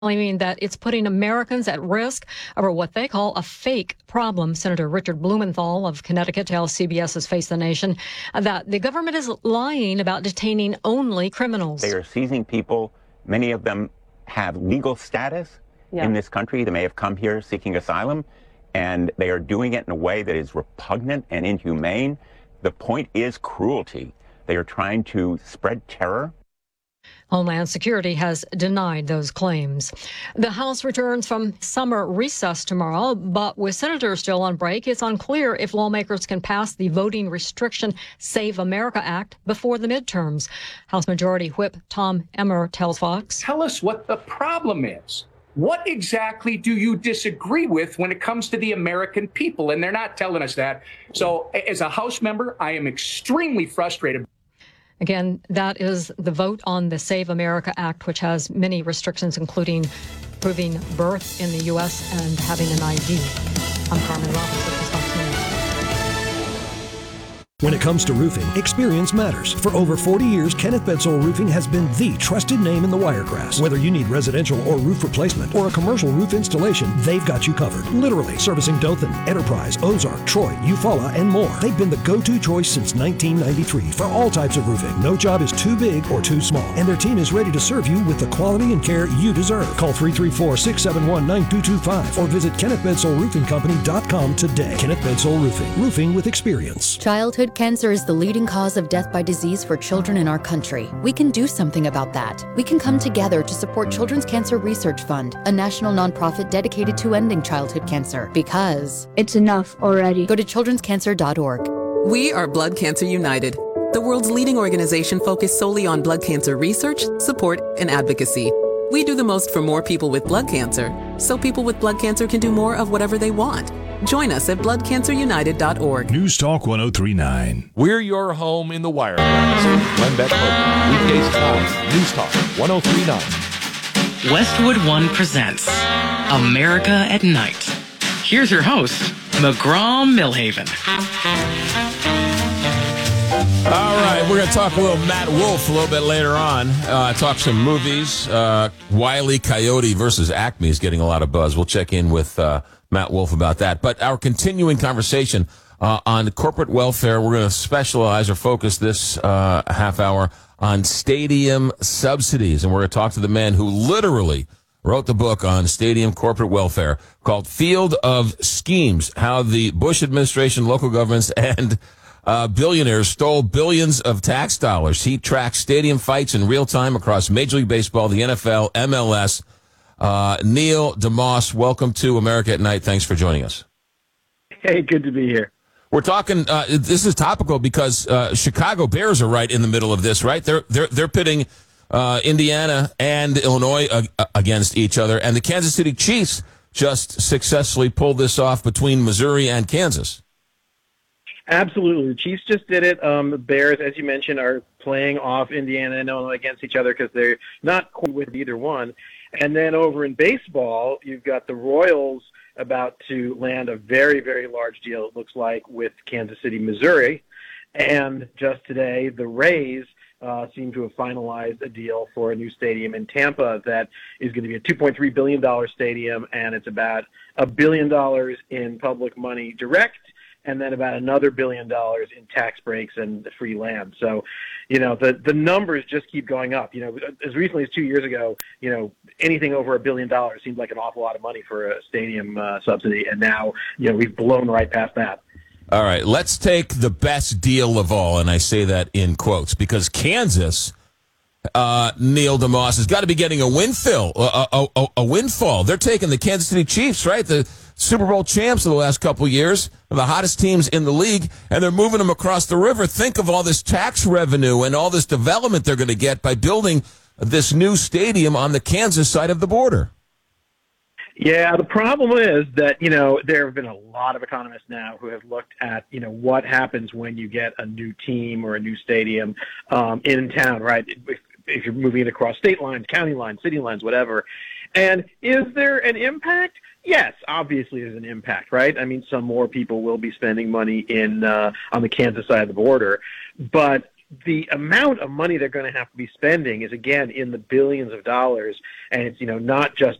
claiming that it's putting Americans at risk over what they call a fake problem. Senator Richard Blumenthal of Connecticut tells CBS's Face the Nation that the government is lying about detaining only criminals. They are seizing people. Many of them have legal status in this country. They may have come here seeking asylum, and they are doing it in a way that is repugnant and inhumane. The point is cruelty. They are trying to spread terror. Homeland Security has denied those claims. The House returns from summer recess tomorrow, but with senators still on break, it's unclear if lawmakers can pass the voting restriction Save America Act before the midterms. House Majority Whip Tom Emmer tells Fox. Tell us what the problem is. What exactly do you disagree with when it comes to the American people? And they're not telling us that. So as a House member, I am extremely frustrated. Again, that is the vote on the Save America Act, which has many restrictions, including proving birth in the U.S. and having an ID. I'm Carmen Roberts with the Fox News. When it comes to roofing, experience matters. For over 40 years, Kenneth Bedsole Roofing has been the trusted name in the Wiregrass. Whether you need residential or roof replacement or a commercial roof installation, they've got you covered. Literally servicing Dothan, Enterprise, Ozark, Troy, Eufaula, and more. They've been the go-to choice since 1993 for all types of roofing. No job is too big or too small, and their team is ready to serve you with the quality and care you deserve. Call 334-671-9225 or visit KennethBedsoleRoofingCompany.com today. Kenneth Bedsole Roofing. Roofing with experience. Childhood cancer is the leading cause of death by disease for children in our country. We can do something about that. We can come together to support Children's Cancer Research Fund, a national nonprofit dedicated to ending childhood cancer, because it's enough already. Go to childrenscancer.org. We are Blood Cancer United, the world's leading organization focused solely on blood cancer research, support, and advocacy. We do the most for more people with blood cancer, so people with blood cancer can do more of whatever they want. Join us at bloodcancerunited.org. News Talk 1039. We're your home in the Wiregrass. Glenn Beck program. Weekdays at 9. News Talk 1039. Westwood One presents America at Night. Here's your host, McGraw Millhaven. All right, we're going to talk a little Matt Wolf a little bit later on. Talk some movies. Wile E. Coyote versus Acme is getting a lot of buzz. We'll check in with Matt Wolf about that. But our continuing conversation on corporate welfare, we're going to specialize or focus this half hour on stadium subsidies. And we're going to talk to the man who literally wrote the book on stadium corporate welfare called Field of Schemes, how the Bush administration, local governments, and billionaires stole billions of tax dollars. He tracks stadium fights in real time across Major League Baseball, the NFL, MLS. Neil deMause, welcome to America at Night. Thanks for joining us. Hey, good to be here. We're talking. This is topical because Chicago Bears are right in the middle of this. Right, they're pitting Indiana and Illinois against each other, and the Kansas City Chiefs just successfully pulled this off between Missouri and Kansas. Absolutely. The Chiefs just did it. The Bears, as you mentioned, are playing off Indiana and Illinois against each other because they're not cool with either one. And then over in baseball, you've got the Royals about to land a very, very large deal, it looks like, with Kansas City, Missouri. And just today, the Rays seem to have finalized a deal for a new stadium in Tampa that is going to be a $2.3 billion stadium, and it's about $1 billion in public money direct, and then about another $1 billion in tax breaks and free land. So, the numbers just keep going up. As recently as 2 years ago, anything over $1 billion seemed like an awful lot of money for a stadium subsidy, and now, we've blown right past that. All right, let's take the best deal of all, and I say that in quotes, because Kansas, Neil deMause, has got to be getting a windfall. They're taking the Kansas City Chiefs, right? The Super Bowl champs of the last couple of years, the hottest teams in the league, and they're moving them across the river. Think of all this tax revenue and all this development they're going to get by building this new stadium on the Kansas side of the border. Yeah, the problem is that, there have been a lot of economists now who have looked at, what happens when you get a new team or a new stadium in town, right? If you're moving it across state lines, county lines, city lines, whatever. And is there an impact? Yes, obviously there's an impact, right? I mean, some more people will be spending money on the Kansas side of the border. But the amount of money they're going to have to be spending is, again, in the billions of dollars, and it's, not just